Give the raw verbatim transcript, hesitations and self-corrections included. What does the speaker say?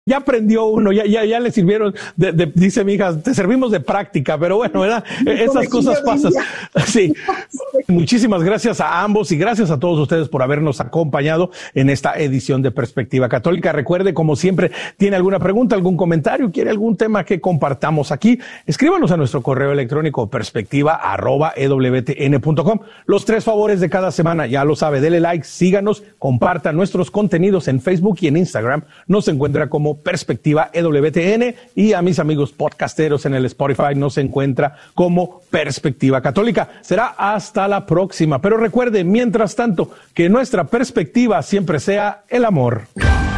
Ya aprendió uno, ya, ya, ya le sirvieron, de, de, dice mi hija, te servimos de práctica, pero bueno, ¿verdad? Esas cosas pasan. Sí. Muchísimas gracias a ambos y gracias a todos ustedes por habernos acompañado en esta edición de Perspectiva Católica. Recuerde, como siempre, tiene alguna pregunta, algún comentario, quiere algún tema que compartamos aquí, escríbanos a nuestro correo electrónico perspectiva arroba e w t n punto com. Los tres favores de cada semana, ya lo sabe, dele like, síganos, compartan nuestros contenidos en Facebook y en Instagram. Nos encuentra como Perspectiva E W T N y a mis amigos podcasteros en el Spotify nos encuentra como Perspectiva Católica. Será hasta la próxima, pero recuerde, mientras tanto, que nuestra perspectiva siempre sea el amor.